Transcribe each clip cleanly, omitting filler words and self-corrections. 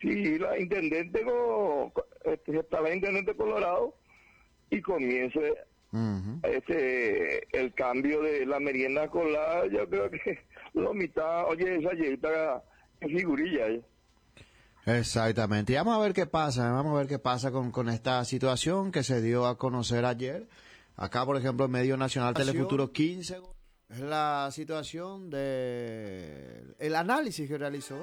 si la intendente está la intendente Colorado y comience Ujú. el cambio de la merienda escolar, yo creo que la mitad, oye, esa yeta es figurilla. Exactamente. Y vamos a ver qué pasa con esta situación que se dio a conocer ayer. Acá, por ejemplo, en Medio Nacional Telefuturo 15. Es la situación de el análisis que realizó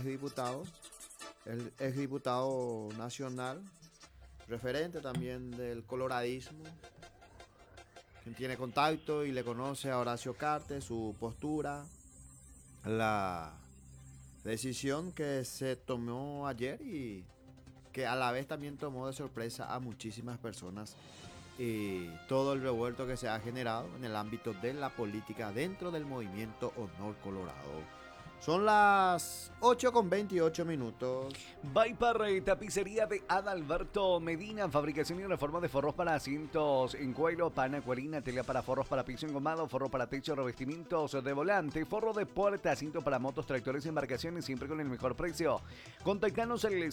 el exdiputado nacional, referente también del coloradismo, quien tiene contacto y le conoce a Horacio Cartes, su postura, la decisión que se tomó ayer y que a la vez también tomó de sorpresa a muchísimas personas y todo el revuelto que se ha generado en el ámbito de la política dentro del movimiento Honor Colorado. Son las 8:28. Vaipar, tapicería de Adalberto Medina, fabricación y reforma de forros para asientos en cuero, pana, cuerina, tela para forros para piso engomado, forro para techo, revestimientos de volante, forro de puerta, asiento para motos, tractores y embarcaciones, siempre con el mejor precio. Contactanos al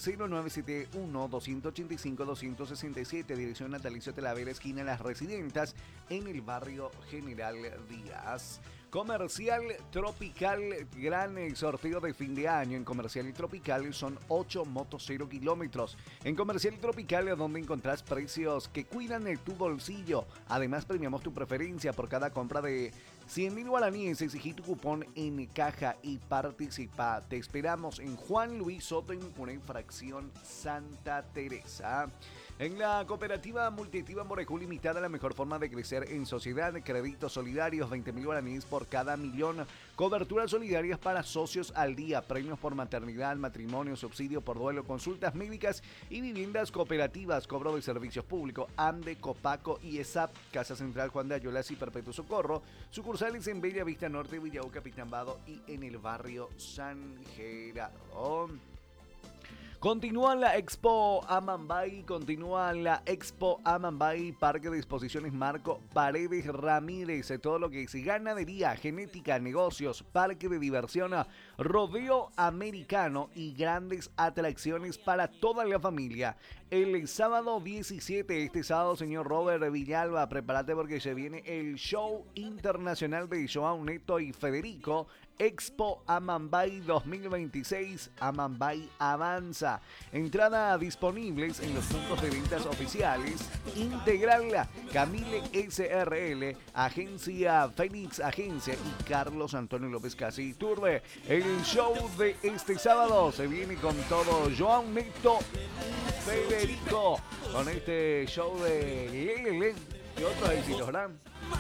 0971-285-267, dirección Natalicio Talavera, esquina Las Residentas, en el barrio General Díaz. Comercial Tropical, gran sorteo de fin de año. En Comercial Tropical son 8 motos 0 kilómetros. En Comercial Tropical, donde encontrás precios que cuidan de tu bolsillo. Además, premiamos tu preferencia por cada compra de 100.000 guaraníes. Exigí tu cupón en caja y participa. Te esperamos en Juan Luis Soto, en una infracción Santa Teresa. En la cooperativa multiactiva Morecú Limitada, la mejor forma de crecer en sociedad. Créditos solidarios, 20.000 guaraníes por cada millón. Coberturas solidarias para socios al día. Premios por maternidad, matrimonio, subsidio por duelo, consultas médicas y viviendas cooperativas. Cobro de servicios públicos. AMDE, Copaco y ESAP. Casa Central Juan de Ayolas y Perpetuo Socorro. Sucursales en Bella Vista Norte, Villaú, Capitán Vado y en el barrio San Gerardo. Continúa la Expo Amambay, Parque de Exposiciones Marco Paredes Ramírez, todo lo que es ganadería, genética, negocios, parque de diversión, rodeo americano y grandes atracciones para toda la familia. El sábado 17, este sábado, señor Robert Villalba, prepárate porque se viene el show internacional de Joao Neto y Federico, Expo Amambay 2026, Amambay Avanza. Entrada disponibles en los puntos de ventas oficiales. Integral Camille SRL, Agencia Fénix Agencia y Carlos Antonio López Casi Turbe. El show de este sábado se viene con todo. Joao Neto y Federico con este show de Lelele y otros éxitos, ¿verdad?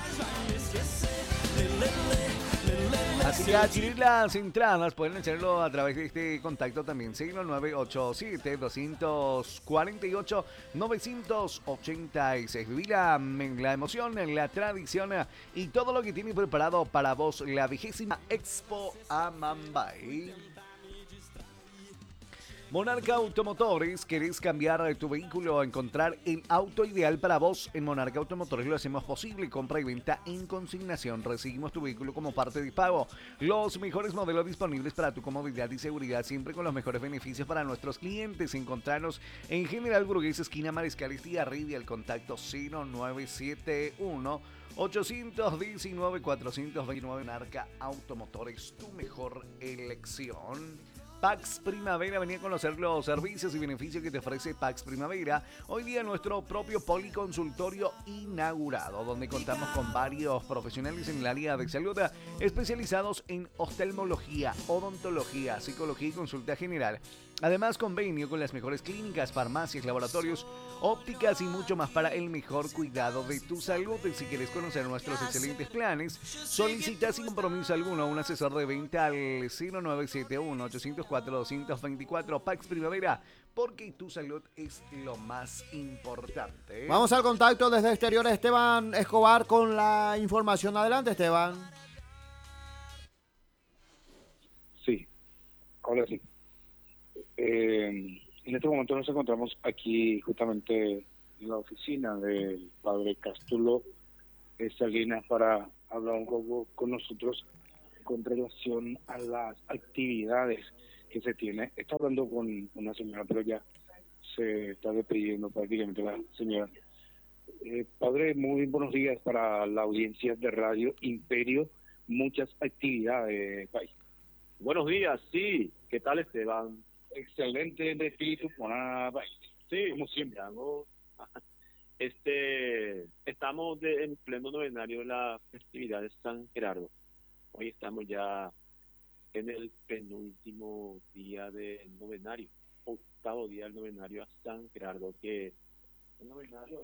Así que adquirir las entradas pueden hacerlo a través de este contacto también, signo 987-248-986. Vivir la emoción, la tradición y todo lo que tiene preparado para vos la 20ª Expo Amambay. Monarca Automotores, ¿querés cambiar tu vehículo o encontrar el auto ideal para vos? En Monarca Automotores lo hacemos posible. Compra y venta en consignación. Recibimos tu vehículo como parte de pago. Los mejores modelos disponibles para tu comodidad y seguridad, siempre con los mejores beneficios para nuestros clientes. Encontrarnos en General Burgués, esquina Mariscal Estigarribia, el contacto 0971 819-429. Monarca Automotores, tu mejor elección. Pax Primavera, venía a conocer los servicios y beneficios que te ofrece Pax Primavera. Hoy día nuestro propio policonsultorio inaugurado, donde contamos con varios profesionales en el área de salud especializados en oftalmología, odontología, psicología y consulta general. Además, convenio con las mejores clínicas, farmacias, laboratorios, ópticas y mucho más para el mejor cuidado de tu salud. Y si quieres conocer nuestros excelentes planes, solicita sin compromiso alguno a un asesor de venta al 0971-804-224. Pax Primavera, porque tu salud es lo más importante. Vamos al contacto desde exterior, Esteban Escobar con la información. Adelante, Esteban. Sí, ahora sí. En este momento nos encontramos aquí justamente en la oficina del padre Cástulo Salinas para hablar un poco con nosotros con relación a las actividades que se tiene. Está hablando con una señora, pero ya se está despidiendo prácticamente la señora. Padre, muy buenos días para la audiencia de Radio Imperio. Muchas actividades, país. Buenos días, sí. ¿Qué tal, Esteban? Excelente de espíritu, buena país. Sí, Como siempre. Estamos en pleno novenario de la festividad de San Gerardo. Hoy estamos ya en el penúltimo día del novenario, octavo día del novenario a San Gerardo, que el novenario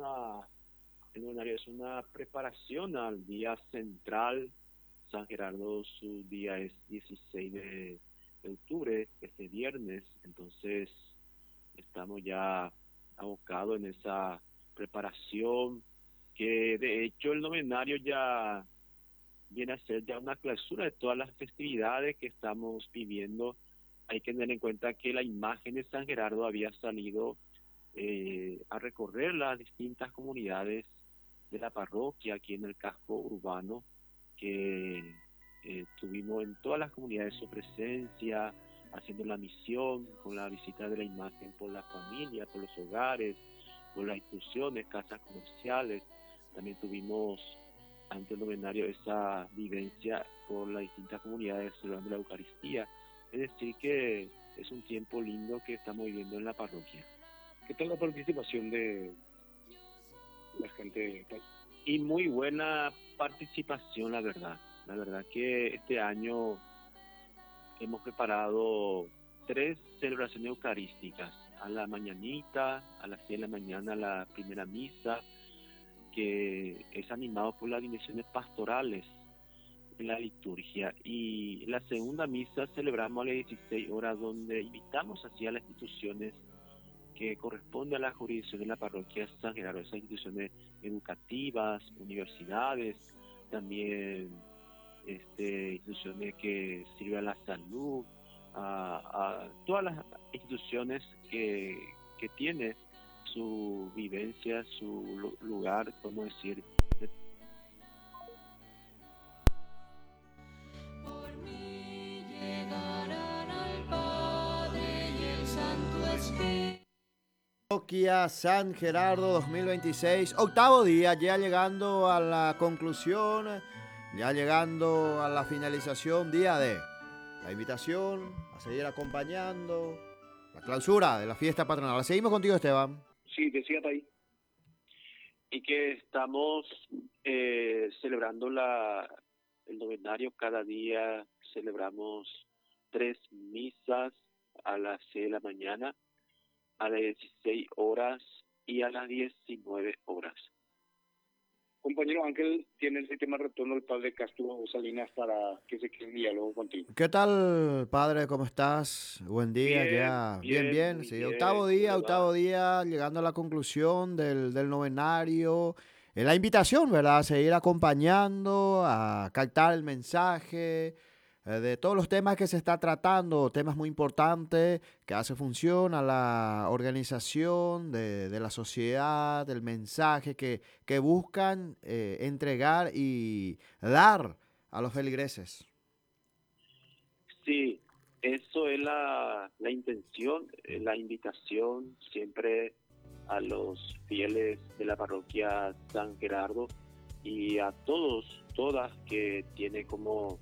es una preparación al día central. San Gerardo, su día es 16 de octubre, este viernes, entonces estamos ya abocados en esa preparación, que de hecho el novenario ya viene a ser ya una clausura de todas las festividades que estamos viviendo. Hay que tener en cuenta que la imagen de San Gerardo había salido a recorrer las distintas comunidades de la parroquia aquí en el casco urbano, que tuvimos en todas las comunidades su presencia, haciendo la misión con la visita de la imagen por la familia, por los hogares, por las instituciones, casas comerciales. También tuvimos ante el novenario esa vivencia por las distintas comunidades celebrando la Eucaristía. Es decir, que es un tiempo lindo que estamos viviendo en la parroquia. ¿Qué tal la participación de la gente? Y muy buena participación, la verdad. La verdad que este año hemos preparado 3 celebraciones eucarísticas. A la mañanita, a las 6 de la mañana, la primera misa, que es animado por las dimensiones pastorales en la liturgia. Y la segunda misa celebramos a las 16 horas, donde invitamos así a las instituciones que corresponden a la jurisdicción de la parroquia San Gerardo, esas instituciones educativas, universidades, también instituciones que sirven a la salud, a todas las instituciones que tienen su vivencia, su lugar, como decir. Por mí llegarán al Padre y el Santo Espíritu. Parroquia San Gerardo 2026, octavo día, ya llegando a la conclusión, ya llegando a la finalización, día de la invitación a seguir acompañando la clausura de la fiesta patronal. Seguimos contigo, Esteban. Sí, decía ahí. Y que estamos celebrando el novenario. Cada día celebramos 3 misas a las 6 de la mañana, a las 16 horas y a las 19 horas. Compañero Ángel, tiene el sistema de retorno del padre Castro Salinas para que se quede en diálogo contigo. ¿Qué tal, padre? ¿Cómo estás? Buen día, Bien, ya. bien, muy Sí, bien. octavo día, llegando a la conclusión del novenario. La invitación, ¿verdad? A seguir acompañando, a captar el mensaje de todos los temas que se está tratando, temas muy importantes que hace función a la organización de la sociedad, del mensaje que buscan entregar y dar a los feligreses. Sí, eso es la intención, la invitación siempre a los fieles de la parroquia San Gerardo y a todas que tiene como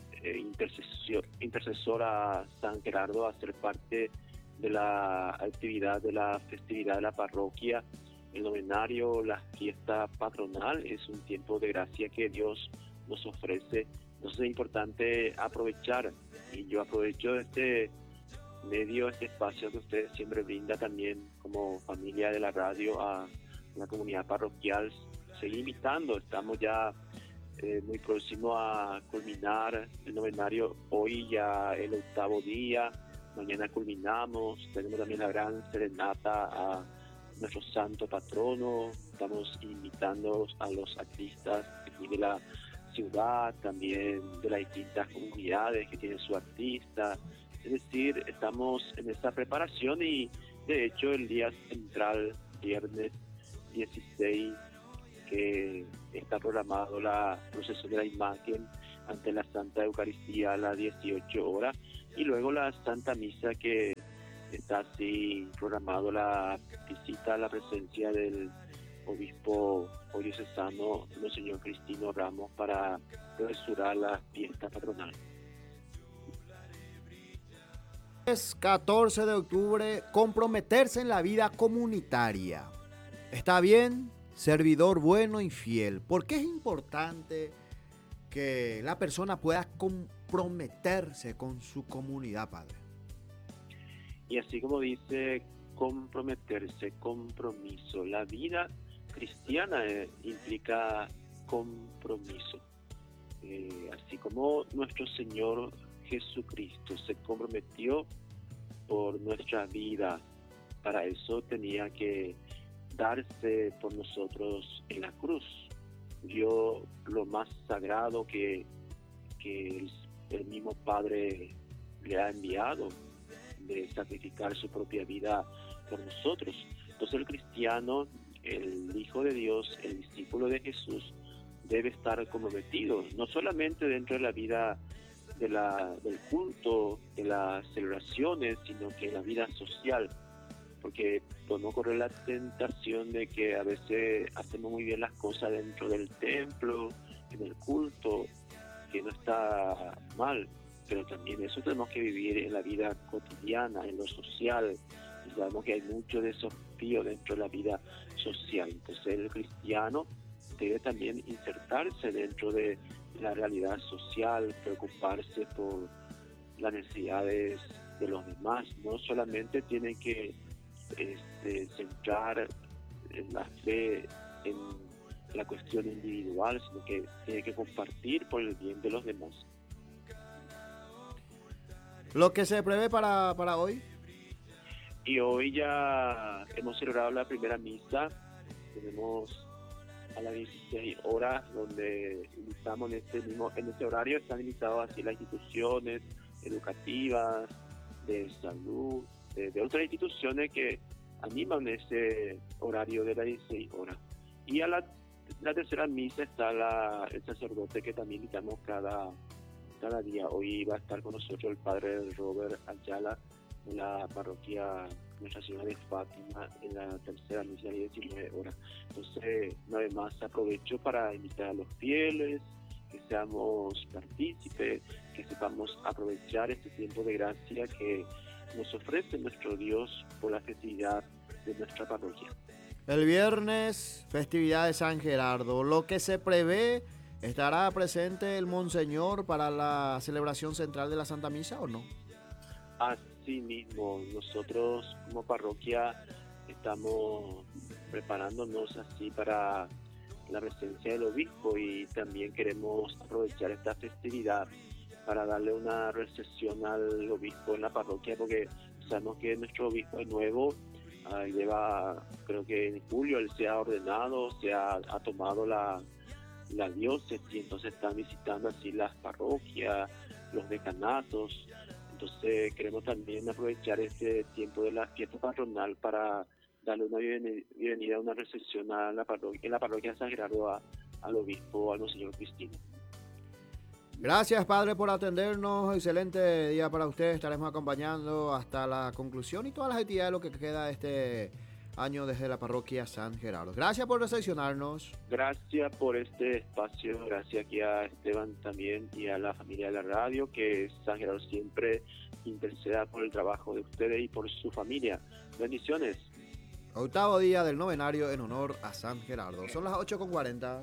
intercesora San Gerardo a ser parte de la actividad de la festividad de la parroquia. El novenario, la fiesta patronal, es un tiempo de gracia que Dios nos ofrece. Entonces es importante aprovechar, y yo aprovecho este medio, este espacio que usted siempre brinda también como familia de la radio a la comunidad parroquial. Seguir invitando, estamos ya muy próximo a culminar el novenario, hoy ya el octavo día, mañana culminamos, tenemos también la gran serenata a nuestro santo patrono, estamos invitando a los artistas de la ciudad, también de las distintas comunidades que tienen su artista. Es decir, estamos en esta preparación y de hecho el día central, viernes 16, que está programado la procesión de la imagen ante la Santa Eucaristía a las 18 horas, y luego la Santa Misa, que está así programado la visita a la presencia del obispo diocesano, Monseñor Cristino Ramos, para clausurar la fiesta patronal. Es 14 de octubre, comprometerse en la vida comunitaria. Está bien, servidor bueno y fiel. ¿Por qué es importante que la persona pueda comprometerse con su comunidad, padre? Y así como dice, comprometerse, compromiso. La vida cristiana implica compromiso. Así como nuestro Señor Jesucristo se comprometió por nuestra vida, para eso tenía que darse por nosotros en la cruz. Dio lo más sagrado que el mismo Padre le ha enviado, de sacrificar su propia vida por nosotros. Entonces el cristiano, el Hijo de Dios, el discípulo de Jesús, debe estar comprometido, no solamente dentro de la vida del culto, de las celebraciones, sino que en la vida social, porque podemos correr la tentación de que a veces hacemos muy bien las cosas dentro del templo, en el culto, que no está mal, pero también eso tenemos que vivir en la vida cotidiana, en lo social, y sabemos que hay mucho desafío dentro de la vida social. Entonces el cristiano debe también insertarse dentro de la realidad social, preocuparse por las necesidades de los demás. No solamente tiene que centrar la fe en la cuestión individual, sino que tiene que compartir por el bien de los demás. Lo que se prevé para hoy. Y hoy ya hemos celebrado la primera misa. Tenemos a las 16 horas, donde invitamos en este horario están invitados así las instituciones educativas, de salud, de otras instituciones que animan ese horario de las 16 horas. Y a la tercera misa está el sacerdote, que también invitamos cada día. Hoy va a estar con nosotros el padre Robert Ayala, en la parroquia Nuestra Señora de Fátima, en la tercera misa de 19 horas. Entonces, una vez más, aprovecho para invitar a los fieles, que seamos partícipes, que sepamos aprovechar este tiempo de gracia que nos ofrece nuestro Dios por la festividad de nuestra parroquia. El viernes, festividad de San Gerardo. Lo que se prevé, ¿estará presente el Monseñor para la celebración central de la Santa Misa o no? Así mismo, nosotros como parroquia estamos preparándonos así para la presencia del obispo, y también queremos aprovechar esta festividad para darle una recepción al obispo en la parroquia, porque sabemos que nuestro obispo es nuevo, lleva, creo que en julio él se ha ordenado, ha tomado la diócesis, entonces están visitando así las parroquias, los decanatos. Entonces queremos también aprovechar este tiempo de la fiesta patronal para darle una bienvenida, una recepción a en la parroquia de San Gerardo al obispo, al Monseñor Cristino. Gracias, padre, por atendernos. Excelente día para usted. Estaremos acompañando hasta la conclusión y todas las actividades de lo que queda de este año desde la parroquia San Gerardo. Gracias por recepcionarnos. Gracias por este espacio. Gracias aquí a Esteban también y a la familia de la radio, que San Gerardo siempre interceda por el trabajo de ustedes y por su familia. Bendiciones. Octavo día del novenario en honor a San Gerardo. Son las 8:40.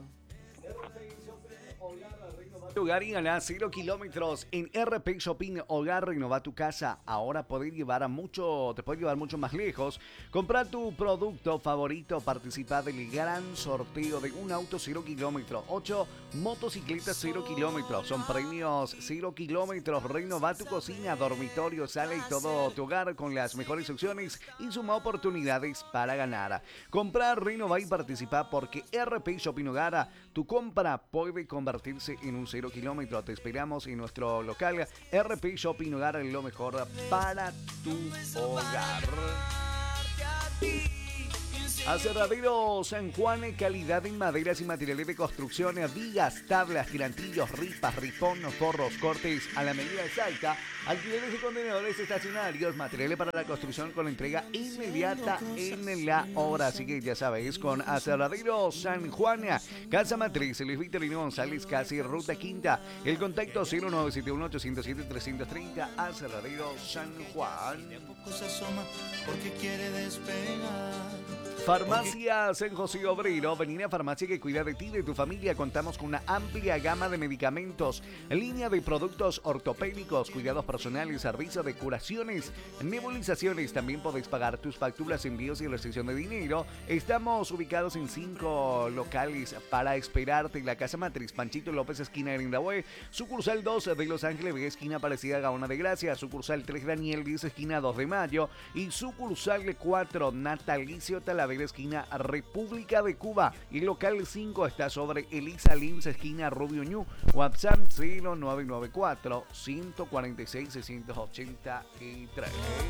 Hogar y ganar 0 kilómetros en RP Shopping Hogar. Renova tu casa. Ahora te puede llevar mucho más lejos. Compra tu producto favorito. Participa del gran sorteo de un auto 0 kilómetros. 8 motocicletas 0 kilómetros. Son premios 0 kilómetros. Renova tu cocina, dormitorio, sala y todo tu hogar con las mejores opciones y suma oportunidades para ganar. Comprar, renova y participa, porque RP Shopping Hogar, tu compra puede convertirse en un 0 kilómetros. Te esperamos en nuestro local RP Shopping Hogar, lo mejor para tu hogar. Aserradero San Juan, calidad en maderas y materiales de construcción, vigas, tablas, tirantillos, ripas, ripón, forros, cortes a la medida exacta, alquileres de contenedores estacionarios, materiales para la construcción con entrega inmediata en la obra. Así que ya sabéis, con Aserradero San Juan, Casa Matriz, Luis Victorino González, casi Ruta Quinta. El contacto 0971-807-330, Aserradero San Juan. Se asoma porque quiere despegar. Farmacia San José Obrero, venir a farmacia que cuida de ti y de tu familia. Contamos con una amplia gama de medicamentos, línea de productos ortopédicos, cuidados personales, servicio de curaciones, nebulizaciones. También podéis pagar tus facturas, envíos y recepción de dinero. Estamos ubicados en 5 locales para esperarte. La Casa Matriz, Panchito López, esquina de Lindahue. Sucursal 2 de Los Ángeles, esquina Aparecida Gaona de Gracia. Sucursal 3, Daniel 10, esquina 2 de Mayo. Y sucursal 4, Natalicio Talavera, esquina República de Cuba. Y local 5 está sobre Elisa Lims, esquina Rubio Ñu. WhatsApp 0994 146 683.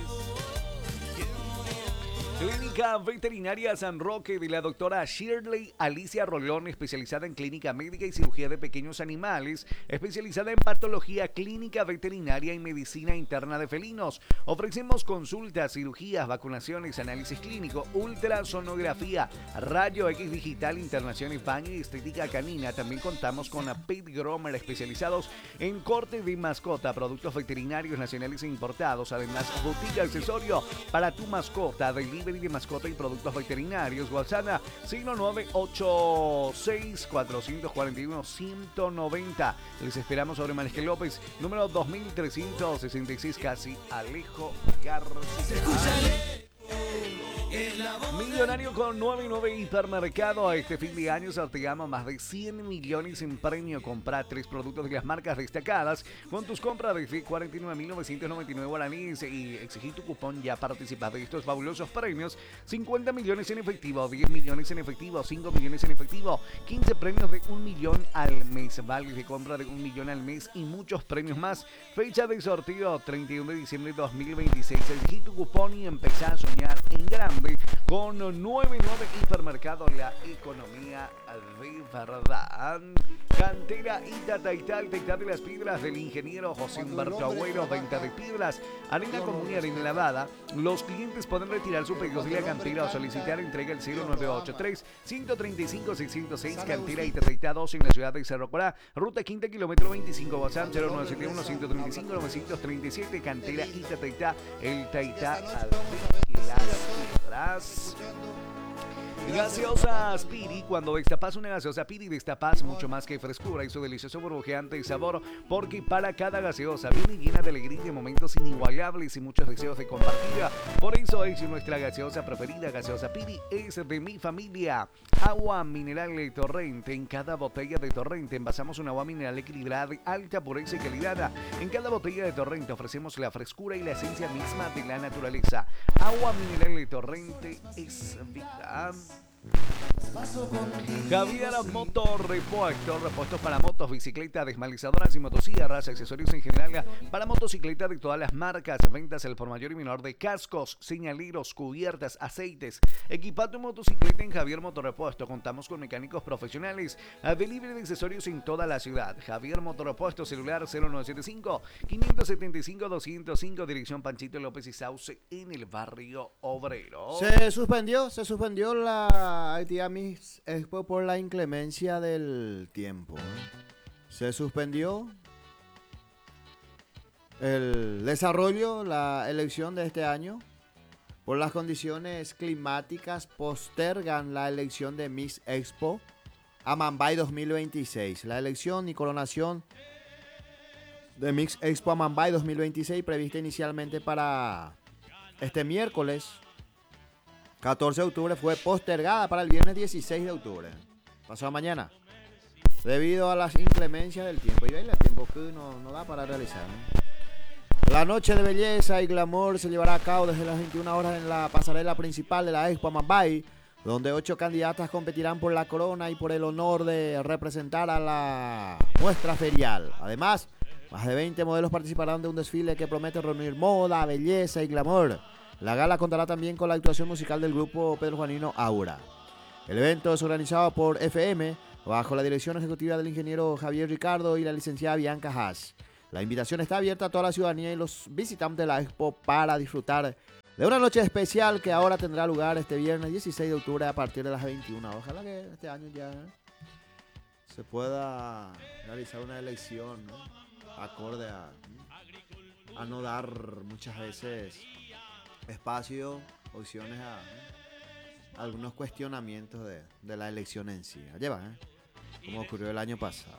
Clínica Veterinaria San Roque de la doctora Shirley Alicia Rolón, especializada en clínica médica y cirugía de pequeños animales, especializada en patología clínica veterinaria y medicina interna de felinos. Ofrecemos consultas, cirugías, vacunaciones, análisis clínico, ultrasonografía, rayo X digital, internaciones, baño y estética canina. También contamos con Pet Groomer, especializados en corte de mascota, productos veterinarios nacionales e importados. Además, boutique accesorio para tu mascota, delivery de mascota y productos veterinarios. WhatsApp 5986-441-190. Les esperamos sobre Mariscal López, número 2366, casi Alejo García. Millonario con 99 Hipermercado. Este fin de año sorteamos más de 100 millones en premio. Compra 3 productos de las marcas destacadas con tus compras de 49.999 guaraníes y exigir tu cupón. Ya participas de estos fabulosos premios: 50 millones en efectivo, 10 millones en efectivo, 5 millones en efectivo, 15 premios de 1 millón al mes, vales de compra de 1 millón al mes y muchos premios más. Fecha de sorteo 31 de diciembre de 2026. Exigir tu cupón y empezar a soñar en grande con 99 Hipermercado, la economía de verdad. Cantera Itataital, Taitá de las Piedras, del ingeniero José Humberto Agüero. Venta de piedras, arena común y arena lavada. Los clientes pueden retirar su pedido de la cantera o solicitar entrega al 0983-135-606. Cantera Itataital 2 en la ciudad de Cerro Corá, ruta quinta, kilómetro 25. WhatsApp 0971-135-937. Cantera Itataital, el Taitá al de las piedras. Gaseosa Piri. Cuando destapas una gaseosa Piri, destapas mucho más que frescura y su delicioso burbujeante sabor, porque para cada gaseosa viene llena de alegría y de momentos inigualables y muchos deseos de compartir. Por eso es nuestra gaseosa preferida. Gaseosa Piri es de mi familia. Agua mineral de Torrente. En cada botella de Torrente envasamos un agua mineral equilibrada de alta pureza y calidad. En cada botella de Torrente ofrecemos la frescura y la esencia misma de la naturaleza. Agua mineral de Torrente es vida. Javier Motorrepuestos, repuestos para motos, bicicletas, desmalizadoras y motosierras, accesorios en general para motocicletas de todas las marcas, ventas al por mayor y menor de cascos, señaleros, cubiertas, aceites. Equipa tu motocicleta en Javier Motorrepuestos. Contamos con mecánicos profesionales, delivery de accesorios en toda la ciudad. Javier Motorrepuestos, celular 0975-575-205, dirección Panchito López y Sauce, en el barrio Obrero. Se suspendió la actividad Mix Expo por la inclemencia del tiempo. Se suspendió el desarrollo, la elección de este año por las condiciones climáticas. Postergan la elección de Mix Expo Amambay 2026. La elección y coronación de Mix Expo Amambay 2026, prevista inicialmente para este miércoles 14 de octubre, fue postergada para el viernes 16 de octubre, pasado mañana, debido a las inclemencias del tiempo. Y el tiempo que no da para realizar, ¿no? La noche de belleza y glamour se llevará a cabo desde las 21 horas en la pasarela principal de la Expo Amambay, donde 8 candidatas competirán por la corona y por el honor de representar a la muestra ferial. Además, más de 20 modelos participarán de un desfile que promete reunir moda, belleza y glamour. La gala contará también con la actuación musical del grupo Pedro Juanino Aura. El evento es organizado por FM, bajo la dirección ejecutiva del ingeniero Javier Ricardo y la licenciada Bianca Haas. La invitación está abierta a toda la ciudadanía y los visitantes de la Expo para disfrutar de una noche especial que ahora tendrá lugar este viernes 16 de octubre a partir de las 21. Ojalá que este año ya se pueda realizar una elección, ¿no? Acorde a no dar muchas veces espacio, opciones a algunos cuestionamientos de la elección en sí. Lleva, como ocurrió el año pasado.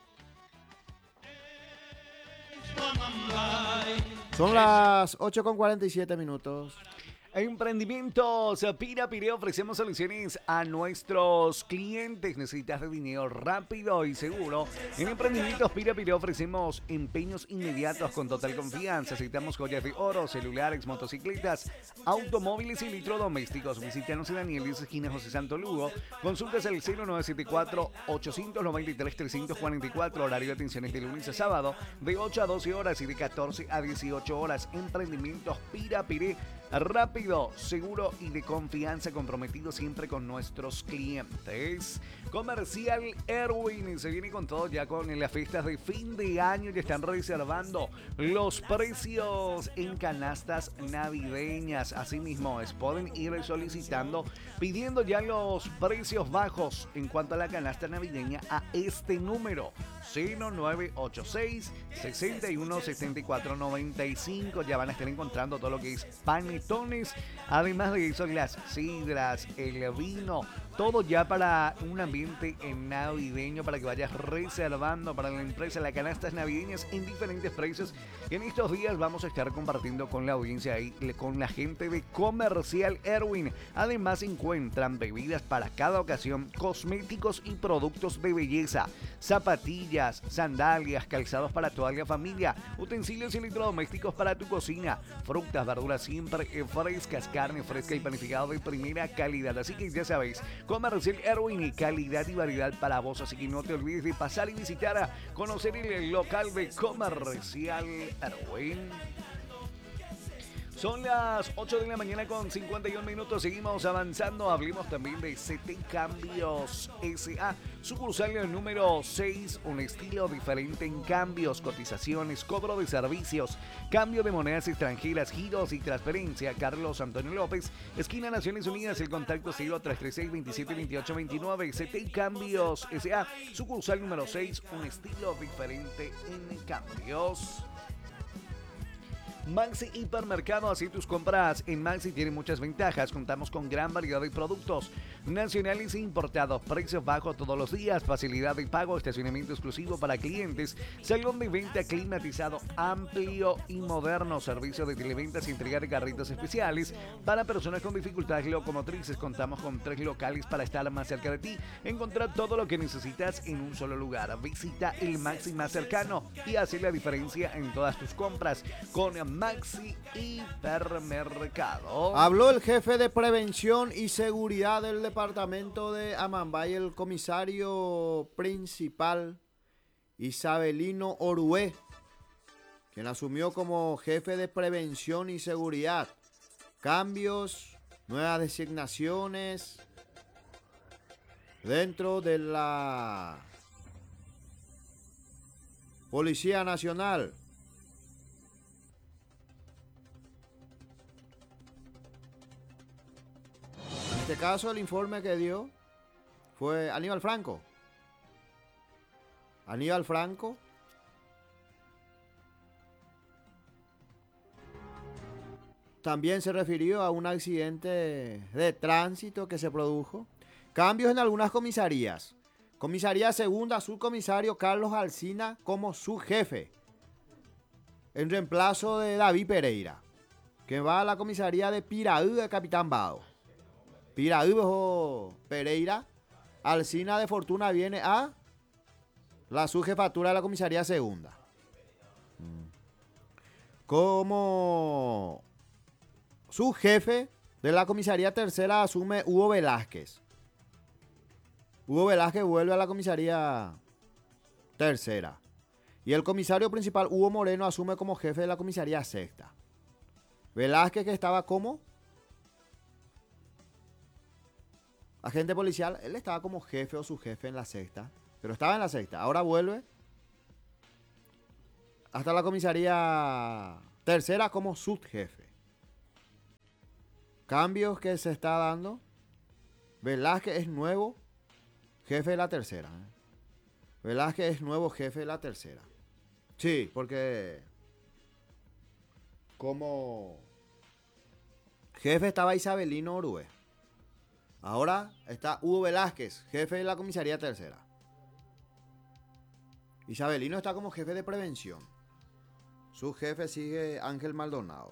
Son las 8:47. Emprendimientos Pirapire, ofrecemos soluciones a nuestros clientes. Necesitas de dinero rápido y seguro. En Emprendimientos Pirapire ofrecemos empeños inmediatos con total confianza. Aceptamos joyas de oro, celulares, motocicletas, automóviles y electrodomésticos. Visítanos en Daniel, esquina José Santo Lugo. Consultas al 0974-893-344. Horario de atenciones de lunes a sábado de 8 a 12 horas y de 14 a 18 horas. Emprendimientos Pirapire. Rápido, seguro y de confianza, comprometido siempre con nuestros clientes. Comercial Erwin se viene con todo ya con las fiestas de fin de año. Ya están reservando los precios en canastas navideñas. Asimismo, pueden ir solicitando, pidiendo ya los precios bajos en cuanto a la canasta navideña a este número 0986 617495. Ya van a estar encontrando todo lo que es panetones, además de eso las sidras, el vino, todo ya para un ambiente navideño, para que vayas reservando para la empresa las canastas navideñas en diferentes precios. En estos días vamos a estar compartiendo con la audiencia y con la gente de Comercial Erwin. Además encuentran bebidas para cada ocasión, cosméticos y productos de belleza, zapatillas, sandalias, calzados para toda la familia, utensilios y electrodomésticos para tu cocina, frutas, verduras siempre frescas, carne fresca y panificado de primera calidad. Así que ya sabéis, Comercial Erwin y calidad y variedad para vos. Así que no te olvides de pasar y visitar a conocer el local de Comercial Erwin. Son las 8 de la mañana con 51 minutos. Seguimos avanzando. Hablemos también de CT Cambios S.A. Sucursal número 6. Un estilo diferente en cambios, cotizaciones, cobro de servicios, cambio de monedas extranjeras, giros y transferencia. Carlos Antonio López, esquina Naciones Unidas. El contacto 0336-272829. CT Cambios S.A. Sucursal número 6. Un estilo diferente en cambios. Maxi Hipermercado, así tus compras en Maxi tienen muchas ventajas. Contamos con gran variedad de productos nacionales e importados, precios bajos todos los días, facilidad de pago, estacionamiento exclusivo para clientes, salón de venta climatizado amplio y moderno, servicio de televentas y entrega de carritos especiales para personas con dificultades locomotrices. Contamos con 3 locales para estar más cerca de ti. Encontrar todo lo que necesitas en un solo lugar. Visita el Maxi más cercano y hace la diferencia en todas tus compras con Maxi Hipermercado. Habló el jefe de prevención y seguridad del departamento de Amambay, el comisario principal Isabelino Orué, quien asumió como jefe de prevención y seguridad. Cambios, nuevas designaciones dentro de la Policía Nacional. En este caso, el informe que dio fue Aníbal Franco. Aníbal Franco también se refirió a un accidente de tránsito que se produjo. Cambios en algunas comisarías. Comisaría Segunda, subcomisario Carlos Alsina como su jefe, en reemplazo de David Pereira, que va a la comisaría de Piraú de Capitán Vado. Piraú Pereira, Alsina de Fortuna viene a la subjefatura de la comisaría Segunda. Como su jefe de la comisaría Tercera asume Hugo Velázquez. Hugo Velázquez vuelve a la comisaría Tercera. Y el comisario principal, Hugo Moreno, asume como jefe de la comisaría Sexta. Velázquez, que estaba como agente policial, él estaba como jefe o subjefe en la sexta, pero estaba en la sexta. Ahora vuelve hasta la comisaría tercera como subjefe. Cambios que se está dando. Velázquez es nuevo jefe de la tercera. Velázquez es nuevo jefe de la tercera. Sí, porque como jefe estaba Isabelino Orué. Ahora está Hugo Velázquez, jefe de la comisaría tercera. Isabelino está como jefe de prevención. Su jefe sigue Ángel Maldonado.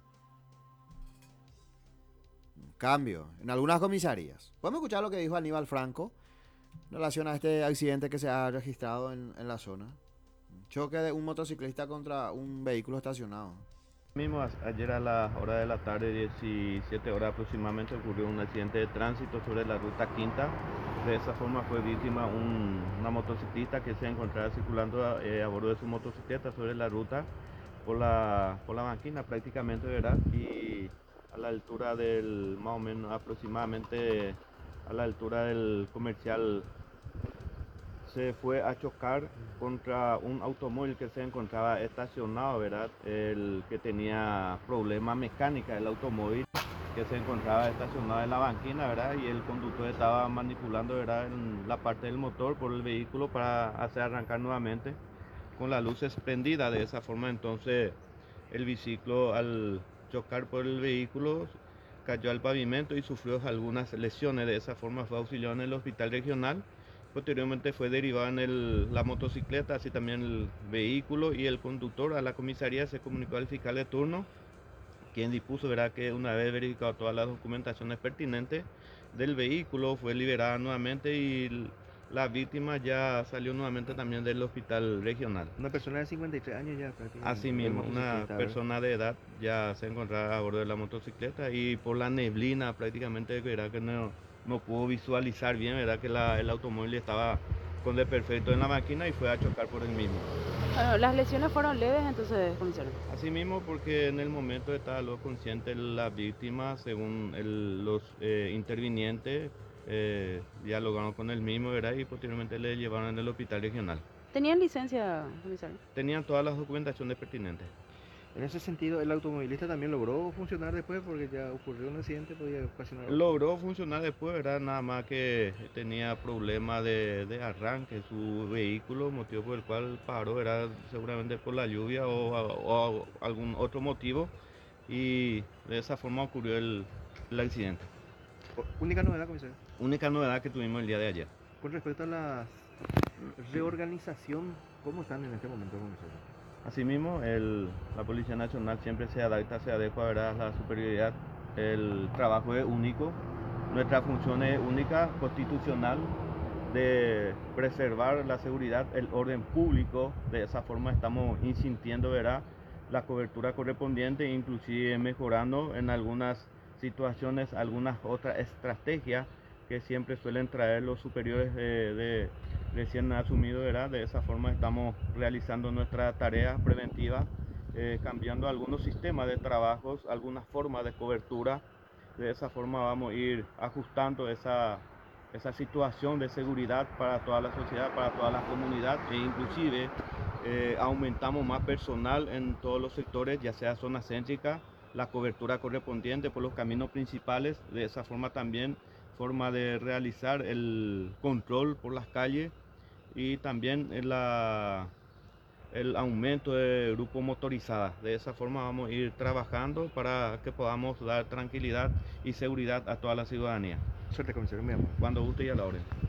Cambio en algunas comisarías. Podemos escuchar lo que dijo Aníbal Franco en relación a este accidente que se ha registrado en la zona. Choque de un motociclista contra un vehículo estacionado. Mismo ayer a las horas de la tarde, 17 horas aproximadamente, ocurrió un accidente de tránsito sobre la ruta quinta. De esa forma fue víctima una motociclista que se encontraba circulando a bordo de su motocicleta sobre la ruta por la banquina prácticamente, ¿verdad? Y a la altura del, más o menos aproximadamente a la altura del comercial, se fue a chocar contra un automóvil que se encontraba estacionado, ¿verdad? El que tenía problemas mecánicos, el automóvil que se encontraba estacionado en la banquina, ¿verdad? Y el conductor estaba manipulando, ¿verdad?, en la parte del motor por el vehículo para hacer arrancar nuevamente con las luces prendidas. De esa forma, entonces, el biciclo, al chocar por el vehículo, cayó al pavimento y sufrió algunas lesiones. De esa forma fue auxiliado en el hospital regional. Posteriormente fue derivado en la motocicleta, así también el vehículo y el conductor. A la comisaría se comunicó al fiscal de turno, quien dispuso, verá, que una vez verificado todas las documentaciones pertinentes del vehículo, fue liberada nuevamente y la víctima ya salió nuevamente también del hospital regional. Una persona de 53 años ya prácticamente. Así mismo, una persona de edad ya se encontraba a bordo de la motocicleta y por la neblina prácticamente, verá, que no pudo visualizar bien, ¿verdad?, que el automóvil estaba con desperfecto en la máquina y fue a chocar por el mismo. Bueno, las lesiones fueron leves entonces, comisario. Así mismo, porque en el momento estaba lo consciente la víctima, según los intervinientes, dialogaron con el mismo, ¿verdad?, y posteriormente le llevaron en el hospital regional. ¿Tenían licencia, comisario? Tenían todas las documentaciones pertinentes. En ese sentido, ¿el automovilista también logró funcionar después? Porque ya ocurrió un accidente, podía ocasionar... Logró funcionar después, ¿verdad? Nada más que tenía problemas de arranque su vehículo, motivo por el cual paró, era seguramente por la lluvia o algún otro motivo, y de esa forma ocurrió el accidente. ¿Única novedad, comisario? Única novedad que tuvimos el día de ayer. Con respecto a la reorganización, ¿cómo están en este momento, comisario? Asimismo, la Policía Nacional siempre se adapta, se adecua, ¿verdad?, a la superioridad. El trabajo es único, nuestra función es única, constitucional, de preservar la seguridad, el orden público. De esa forma estamos insintiendo, ¿verdad?, la cobertura correspondiente, inclusive mejorando en algunas situaciones, algunas otras estrategias que siempre suelen traer los superiores de recién asumido, ¿verdad? De esa forma estamos realizando nuestra tarea preventiva, cambiando algunos sistemas de trabajos, algunas formas de cobertura. De esa forma vamos a ir ajustando esa situación de seguridad para toda la sociedad, para toda la comunidad, e inclusive aumentamos más personal en todos los sectores, ya sea zona céntrica, la cobertura correspondiente por los caminos principales. De esa forma también forma de realizar el control por las calles y también el aumento de grupos motorizados. De esa forma vamos a ir trabajando para que podamos dar tranquilidad y seguridad a toda la ciudadanía. Suerte, comisario, mi amor. Cuando guste y a la orden.